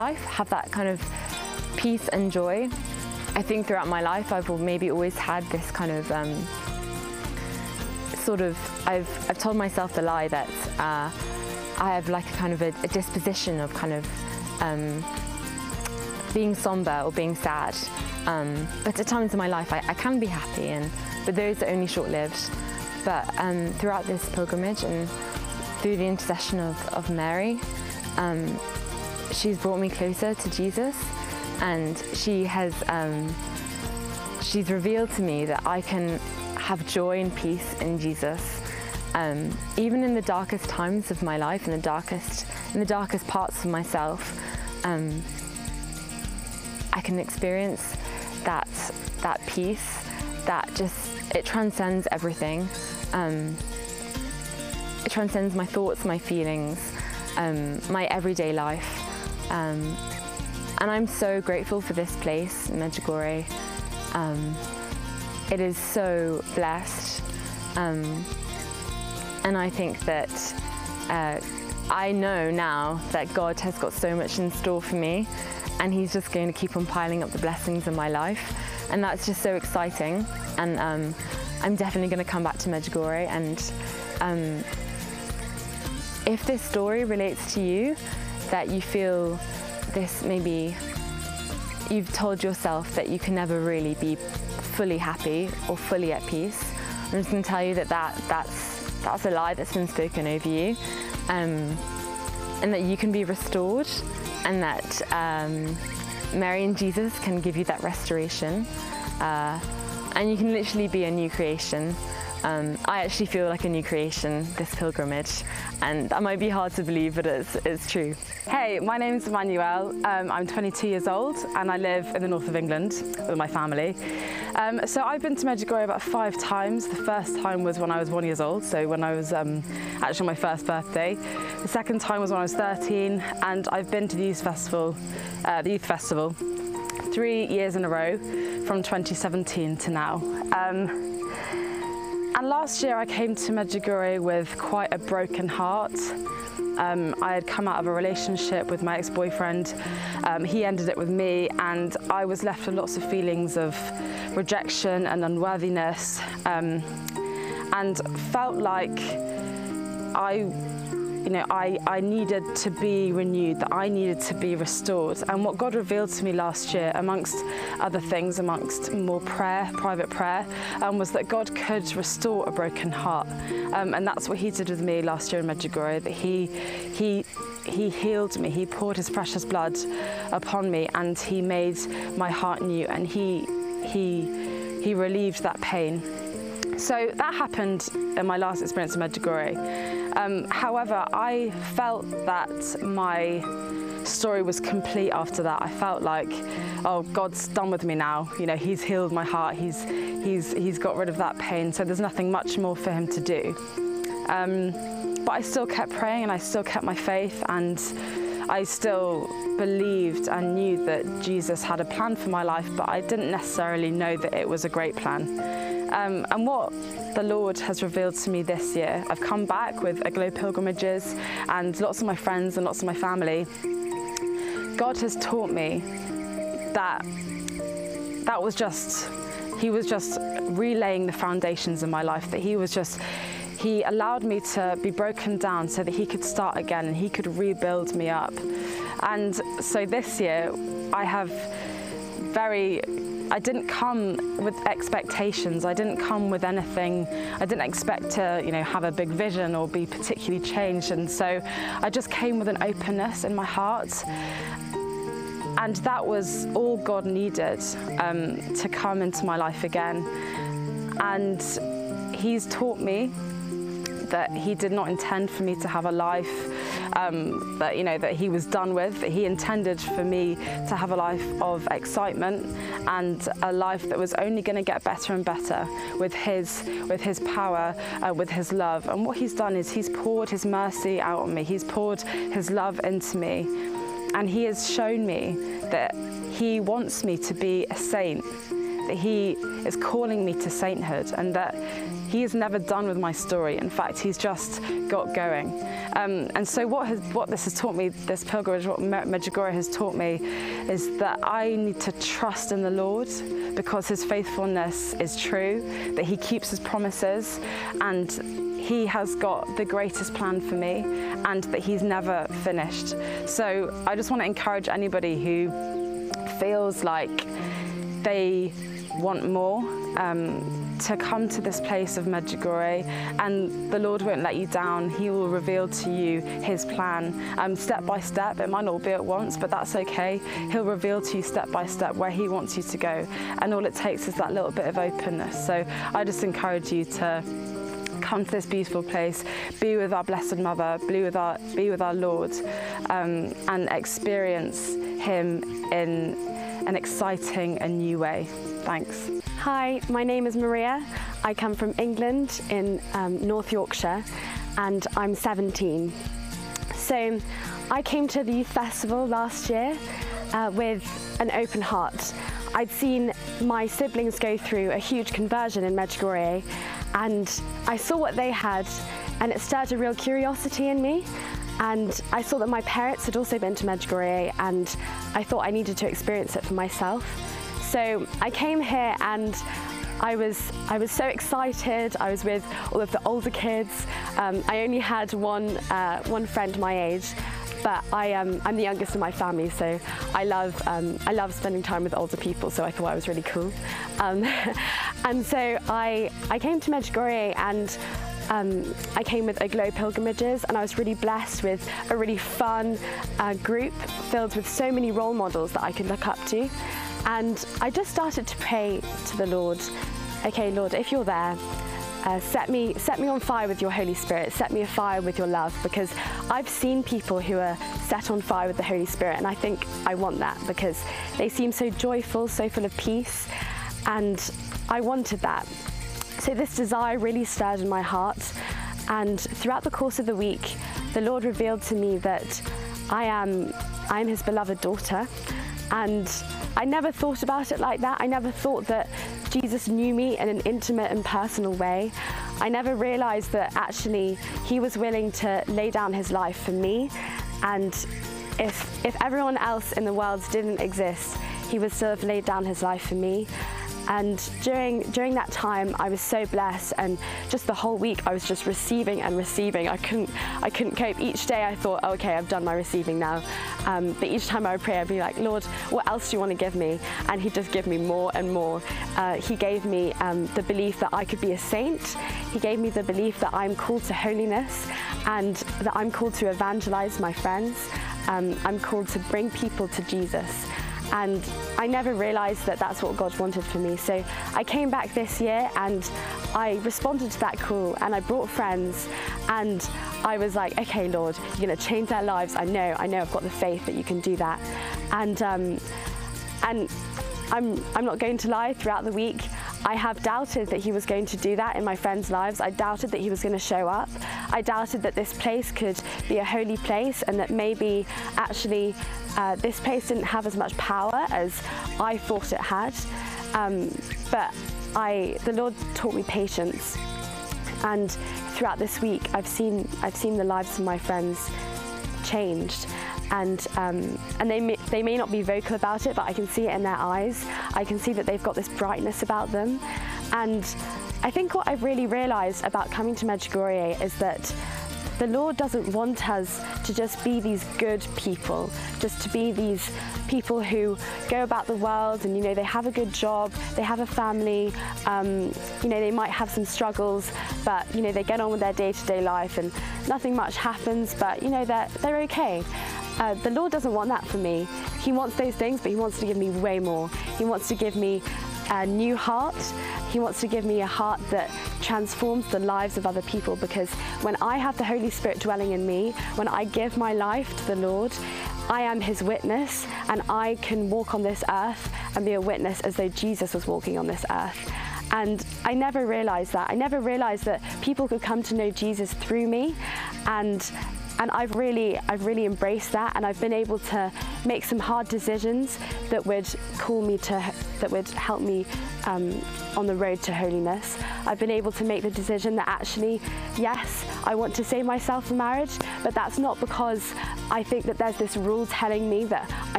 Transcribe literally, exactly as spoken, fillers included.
life, have that kind of peace and joy. I think throughout my life I've maybe always had this kind of um, sort of, I've, I've told myself the lie that uh, I have like a kind of a, a disposition of kind of um, being somber or being sad. Um, but at times in my life I, I can be happy, and but those are only short-lived. But um, throughout this pilgrimage and through the intercession of, of Mary, um, she's brought me closer to Jesus, and she has um, she's revealed to me that I can have joy and peace in Jesus, um, even in the darkest times of my life, in the darkest in the darkest parts of myself. Um, I can experience that that peace that just it transcends everything. Um, it transcends my thoughts, my feelings, um, my everyday life. Um, and I'm so grateful for this place, Medjugorje. Um, it is so blessed. Um, and I think that uh, I know now that God has got so much in store for me, and He's just going to keep on piling up the blessings in my life. And that's just so exciting. And um, I'm definitely going to come back to Medjugorje. And um, if this story relates to you, that you feel this, maybe you've told yourself that you can never really be fully happy or fully at peace, I'm just going to tell you that, that that's, that's a lie that's been spoken over you, um, and that you can be restored, and that um, Mary and Jesus can give you that restoration, uh, and you can literally be a new creation. Um, I actually feel like a new creation this pilgrimage, and that might be hard to believe, but it's, it's true. Hey, my name's Emmanuel. Um, I'm twenty-two years old and I live in the north of England with my family. Um, so I've been to Medjugorje about five times. The first time was when I was one years old, so when I was um, actually on my first birthday. The second time was when I was thirteen, and I've been to the youth festival, uh, the youth festival, three years in a row, from twenty seventeen to now. Um, And last year I came to Medjugorje with quite a broken heart. Um, I had come out of a relationship with my ex-boyfriend. Um, he ended it with me, and I was left with lots of feelings of rejection and unworthiness, um, and felt like I You know, I, I needed to be renewed, that I needed to be restored. And what God revealed to me last year, amongst other things, amongst more prayer, private prayer, um, was that God could restore a broken heart. Um, and that's what He did with me last year in Medjugorje, that He, he, he healed me, He poured His precious blood upon me, and He made my heart new, and He, he, he relieved that pain. So that happened in my last experience in Medjugorje. Um, however, I felt that my story was complete after that. I felt like, oh, God's done with me now. You know, He's healed my heart. He's, he's, he's got rid of that pain. So there's nothing much more for Him to do. Um, but I still kept praying, and I still kept my faith, and I still believed and knew that Jesus had a plan for my life, but I didn't necessarily know that it was a great plan. Um, and what the Lord has revealed to me this year, I've come back with Aglow pilgrimages and lots of my friends and lots of my family. God has taught me that that was just, He was just relaying the foundations in my life, that He was just, He allowed me to be broken down so that He could start again and He could rebuild me up. And so this year I have very, I didn't come with expectations. I didn't come with anything. I didn't expect to, you know, have a big vision or be particularly changed. And so I just came with an openness in my heart. And that was all God needed um, to come into my life again. And He's taught me that He did not intend for me to have a life um, that, you know, that He was done with, that He intended for me to have a life of excitement and a life that was only going to get better and better with His, with His power, uh, with His love. And what He's done is He's poured His mercy out on me. He's poured His love into me. And He has shown me that He wants me to be a saint, that He is calling me to sainthood, and that he is never done with my story. In fact, he's just got going. Um, and so what, has, what this has taught me, this pilgrimage, what Medjugorje has taught me, is that I need to trust in the Lord, because his faithfulness is true, that he keeps his promises, and he has got the greatest plan for me, and that he's never finished. So I just want to encourage anybody who feels like they want more, um, to come to this place of Medjugorje, and the Lord won't let you down. He will reveal to you his plan, um, step by step. It might not be at once, but that's okay. He'll reveal to you step by step where he wants you to go, and all it takes is that little bit of openness. So I just encourage you to come to this beautiful place, be with our Blessed Mother, be with our, be with our Lord, um, and experience him in an exciting and new way. Thanks. Hi, my name is Maria. I come from England in um, North Yorkshire, and I'm seventeen. So I came to the youth festival last year uh, with an open heart. I'd seen my siblings go through a huge conversion in Medjugorje, and I saw what they had, and it stirred a real curiosity in me. And I saw that my parents had also been to Medjugorje, and I thought I needed to experience it for myself. So I came here, and I was, I was so excited. I was with all of the older kids. Um, I only had one, uh, one friend my age, but I, um, I'm the youngest in my family, so I love, um, I love spending time with older people, so I thought I was really cool. Um, and so I, I came to Medjugorje, and Um, I came with Aglow Pilgrimages, and I was really blessed with a really fun uh, group filled with so many role models that I could look up to. And I just started to pray to the Lord, okay, Lord, if you're there, uh, set me, set me on fire with your Holy Spirit, set me afire with your love, because I've seen people who are set on fire with the Holy Spirit, and I think I want that, because they seem so joyful, so full of peace, and I wanted that. So this desire really stirred in my heart, and throughout the course of the week, the Lord revealed to me that I am, I am his beloved daughter, and I never thought about it like that. I never thought that Jesus knew me in an intimate and personal way. I never realized that actually he was willing to lay down his life for me, and if, if everyone else in the world didn't exist, he would still have laid down his life for me. And during, during that time, I was so blessed, and just the whole week I was just receiving and receiving. I couldn't, I couldn't cope. Each day I thought, oh, okay, I've done my receiving now. Um, but each time I would pray, I'd be like, Lord, what else do you want to give me? And he'd just give me more and more. Uh, he gave me um, the belief that I could be a saint. He gave me the belief that I'm called to holiness, and that I'm called to evangelize my friends. Um, I'm called to bring people to Jesus. And I never realized that that's what God wanted for me. So I came back this year, and I responded to that call, and I brought friends, and I was like, okay, Lord, you're gonna change their lives. I know, I know I've got the faith that you can do that. And, um, and I'm, I'm not going to lie, throughout the week, I have doubted that he was going to do that in my friends' lives. I doubted that he was going to show up. I doubted that this place could be a holy place, and that maybe actually uh, this place didn't have as much power as I thought it had. Um, but I, the Lord taught me patience, and throughout this week I've seen, I've seen the lives of my friends changed. And, um, and they, may, they may not be vocal about it, but I can see it in their eyes. I can see that they've got this brightness about them. And I think what I've really realized about coming to Medjugorje is that the Lord doesn't want us to just be these good people, just to be these people who go about the world and, you know, they have a good job, they have a family, um, you know, they might have some struggles, but, you know, they get on with their day-to-day life and nothing much happens, but, you know, they're, they're okay. Uh, the Lord doesn't want that for me. He wants those things, but he wants to give me way more. He wants to give me a new heart. He wants to give me a heart that transforms the lives of other people, because when I have the Holy Spirit dwelling in me, when I give my life to the Lord, I am his witness, and I can walk on this earth and be a witness as though Jesus was walking on this earth. And I never realized that. I never realized that people could come to know Jesus through me, and And I've really, I've really embraced that, and I've been able to make some hard decisions that would call me to, that would help me um, on the road to holiness. I've been able to make the decision that actually, yes, I want to save myself for marriage, but that's not because I think that there's this rule telling me that I